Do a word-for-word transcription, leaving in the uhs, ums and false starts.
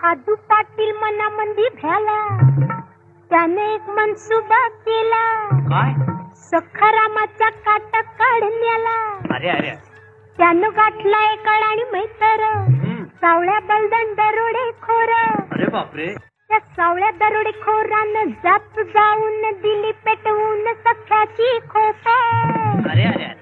आदू पाटील मनामंदी भ्याला, त्याने एक मनसुबा केला. काय? सखारामाचा काटा काढण्याला. अरे अरे त्यानं गाठला एक आणि मैतर, सावळ्या बलदन दरोडे खोर. अरे बापरे. त्या सावळ्या दरोडे खोरानं जात जाऊन दिली पेटवून सख्याची खोप. अरे अरे